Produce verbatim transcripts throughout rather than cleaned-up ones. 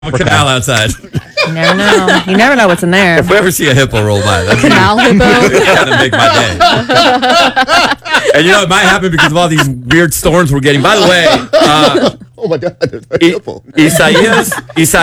A canal outside. You never know. You never know what's in there. If we ever see a hippo roll by, that's Canal hippo. gonna make my day. And you know, it might happen because of all these weird storms we're getting. By the way, uh, Oh my God, there's a I- hippo. Isaias,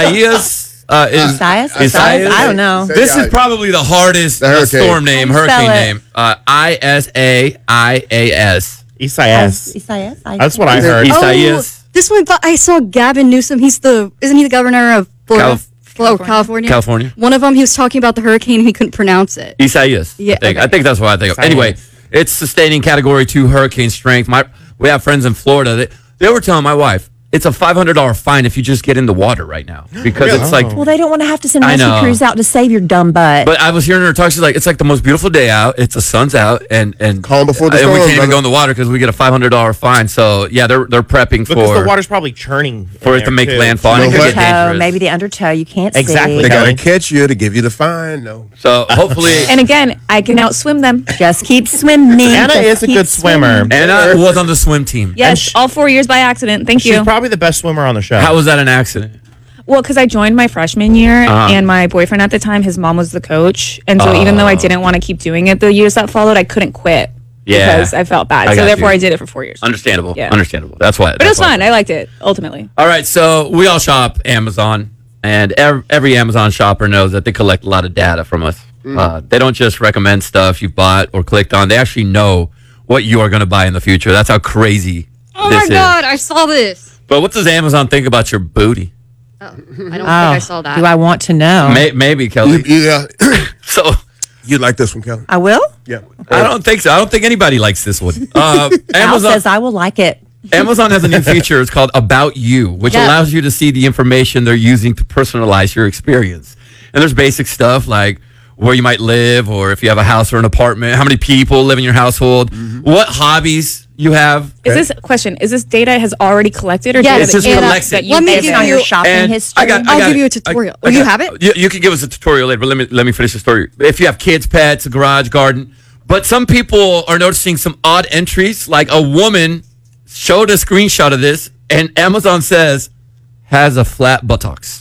Isaias uh, is Isaias? Isaias? I don't know. This is probably the hardest The uh, hurricane. storm name, How do you hurricane spell it? name. Uh, I S A I A S. Isaias. Isaias? That's what I heard. Isaias. This one, I saw Gavin Newsom. He's the, isn't he the governor of Florida? Calif- Flo- California. California. One of them, he was talking about the hurricane and he couldn't pronounce it. Isaias. Yeah, I think. okay. I think that's what I think of. Isaias. Anyway, it's sustaining category two hurricane strength. My we have friends in Florida. They, they were telling my wife it's a five hundred dollars fine if you just get in the water right now because Really? it's like. Well, they don't want to have to send I rescue know. crews out to save your dumb butt. But I was hearing her talk. She's like, it's like the most beautiful day out. It's the sun's out, and and Calm before the and we storm, can't even brother. go in the water because we get a five hundred dollars fine. So yeah, they're they're prepping Because for the water's probably churning. for in it to there, make too. landfall. And it could No get Toe, dangerous. maybe the undertow you can't Exactly. see. They gotta Kelly. catch you to give you the fine. No. So hopefully, And again, I can outswim them. Just keep swimming. Anna Just is a keep good swimmer. swimming. Anna was on the swim team. Yes, sh- all four years by accident. Thank She's you. probably the best swimmer on the show. How was that an accident? Well, because I joined my freshman year, Uh-huh. and my boyfriend at the time, his mom was the coach, and so even though I didn't want to keep doing it the years that followed, I couldn't quit Yeah. because I felt bad. I so got therefore, you. I did it for four years. Understandable. Yeah. Understandable. That's why. But it was fun. I liked it ultimately. All right, so we all shop Amazon, and every, every Amazon shopper knows that they collect a lot of data from us. Uh, they don't just recommend stuff you bought or clicked on; they actually know what you are going to buy in the future. That's how crazy Oh this my God, I saw this. is. But what does Amazon think about your booty? Oh, I don't think Oh, I saw that. do I want to know? May, maybe Kelly. You, yeah. So You like this one, Kelly? I will. Yeah. I don't think so. I don't think anybody likes this one. Uh, Al Amazon. says I will like it. Amazon has a new feature. It's called About You, which Yeah. allows you to see the information they're using to personalize your experience. And there's basic stuff like where you might live, or if you have a house or an apartment, how many people live in your household, what hobbies you have. Is this question? Is this data has already collected, or Yes, data it's just that you- collected. that you Let me give give it? On your you- shopping And history. I got, I I'll got give you a it. I- tutorial. I Oh, you got- have it? You, you can give us a tutorial later, but let me let me finish the story. If you have kids, pets, a garage, garden, but some people are noticing some odd entries. Like a woman showed a screenshot of this, and Amazon says has a flat buttocks.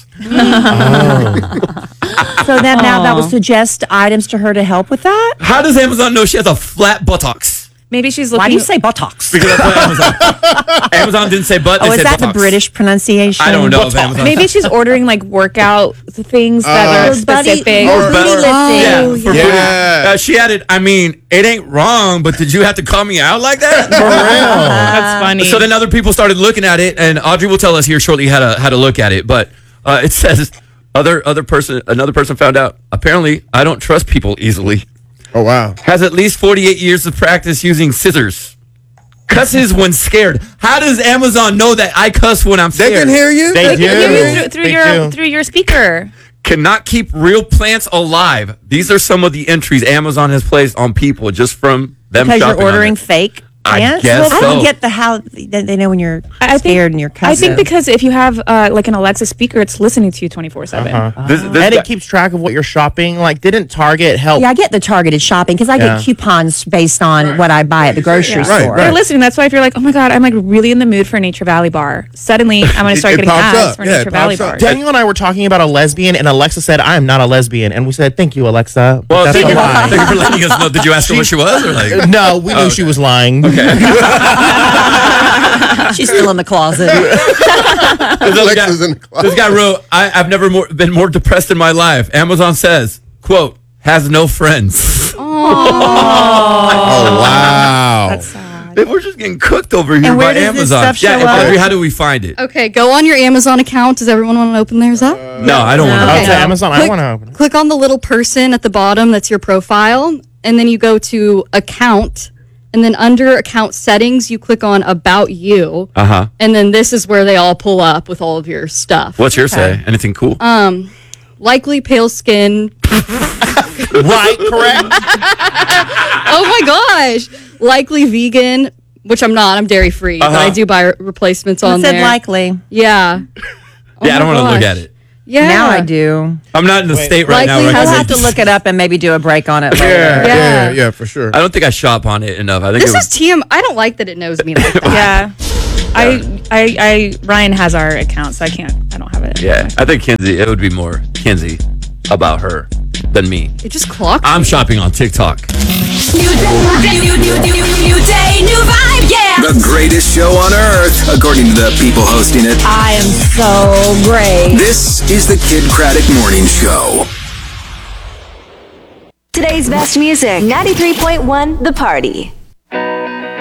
So then now that will suggest items to her to help with that. How does Amazon know she has a flat buttocks? Maybe she's looking. Why do you say buttocks? Because that's what Amazon. Amazon didn't say butt. They Oh, is said that the buttocks. British pronunciation? I don't know if Amazon. Maybe she's ordering like workout things that Uh, are specific. or booty better- lifting. Yeah, Oh, for yeah. booty. Yeah. Uh, she added, I mean, it ain't wrong, but did you have to call me out like that? That's funny. So then other people started looking at it, and Audrey will tell us here shortly how to how to look at it. But uh, it says other other person another person found out. Apparently, I don't trust people easily. Oh wow. Has at least forty-eight years of practice using scissors. Cusses when scared. How does Amazon know that I cuss when I'm They scared? can hear you. They They can hear you do. through, through They your do. through your speaker. Cannot keep real plants alive. These are some of the entries Amazon has placed on people just from them Because shopping you're on ordering it. fake I plants? guess well, I don't so. get the how they they know when you're I think- scared and you're cussing. I think because if you have uh, like an Alexa speaker, it's listening to you twenty-four seven. This, this And guy- it keeps track of what you're shopping. Like, didn't Target help? Yeah, I get the targeted shopping because I Yeah. get coupons based on what I buy at the grocery Right, store. right. They're listening. That's why if you're like, oh my god, I'm like really in the mood for Nature Valley bar. Suddenly, I'm gonna It- start it getting pops ads up. for Yeah, it Nature Valley pops up. bar. Daniel and I were talking about a lesbian, and Alexa said, "I am not a lesbian," and we said, "Thank you, Alexa." But well, that's thank a you, lie. thank you for letting us know. Did you ask her what she was? Or like, No, we knew she was lying. She's still in the closet. this, other guy, Alexa's in the closet. this guy wrote, I, I've never more, been more depressed in my life. Amazon says, quote, has no friends. Oh wow. That's sad. We're just getting cooked over here And where by does this Amazon. stuff show yeah, up? Audrey, how do we find it? Okay, go on your Amazon account. Does everyone want to open theirs up? No, I don't want Oh, to. Okay. to Amazon. I Click- want to open it. Click on the little person at the bottom. That's your profile. And then you go to account. And then under account settings, you click on about you. Uh huh. And then this is where they all pull up with all of your stuff. What's your say? Anything cool? Um, likely pale skin. Right, correct. Oh my gosh. Likely vegan, which I'm not. I'm dairy free, but Uh-huh. I do buy re- replacements I on said there. likely. Yeah. yeah, I don't my want to look gosh. at it. Yeah. Now I do. I'm not in the state right now. Likely Where I has I'll can have to make- look it up and maybe do a break on it later. Yeah, Yeah. yeah, yeah, for sure. I don't think I shop on it enough. I think This it is T M. I don't like that it knows me like that. Yeah. I, I, I, Ryan has our account, so I can't. I don't have it. Yeah, I think Kinsey. It would be more Kinsey about her than me. It just clocked. I'm shopping on TikTok. New day, new, new, new, new day, new vibe, yeah. The greatest show on earth, according to the people hosting it. I am so great. This is the Kid Craddock Morning Show. Today's best music, ninety-three point one The Party.